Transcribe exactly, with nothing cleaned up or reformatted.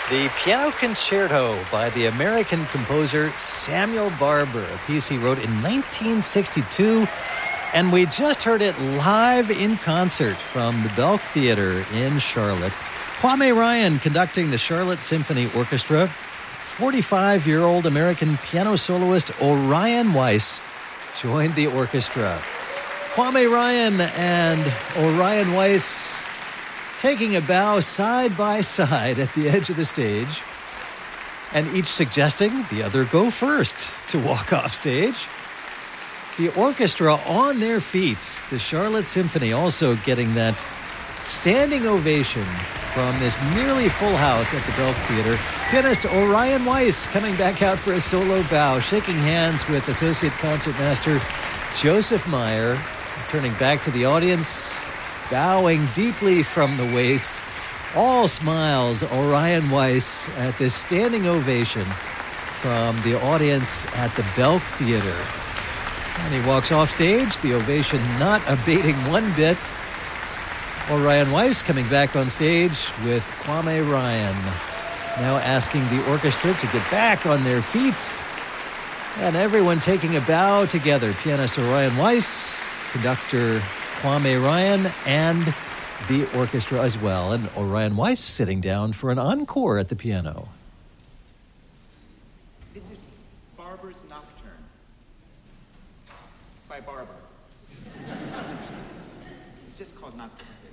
The Piano Concerto by the American composer Samuel Barber, a piece he wrote in nineteen sixty-two. And we just heard it live in concert from the Belk Theater in Charlotte. Kwame Ryan conducting the Charlotte Symphony Orchestra. forty-five-year-old American piano soloist Orion Weiss joined the orchestra. Kwame Ryan and Orion Weiss taking a bow side by side at the edge of the stage, and each suggesting the other go first to walk off stage. The orchestra on their feet, the Charlotte Symphony also getting that standing ovation from this nearly full house at the Belk Theater. Pianist Orion Weiss coming back out for a solo bow, shaking hands with Associate Concertmaster Joseph Meyer, turning back to the audience, bowing deeply from the waist. All smiles, Orion Weiss at this standing ovation from the audience at the Belk Theater. And he walks off stage, the ovation not abating one bit. Orion Weiss coming back on stage with Kwame Ryan, now asking the orchestra to get back on their feet. And everyone taking a bow together. Pianist Orion Weiss, conductor Kwame Ryan, and the orchestra as well. And Orion Weiss sitting down for an encore at the piano. This is Barber's Nocturne by Barber. It's just called Nocturne.